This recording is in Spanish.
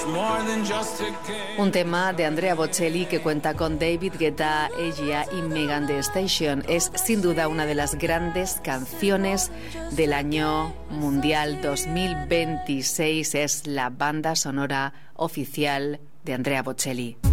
Un tema de Andrea Bocelli que cuenta con David Guetta, ella y Megan Thee Stallion. Es sin duda una de las grandes canciones del año mundial 2026. Es la banda sonora oficial de Andrea Bocelli.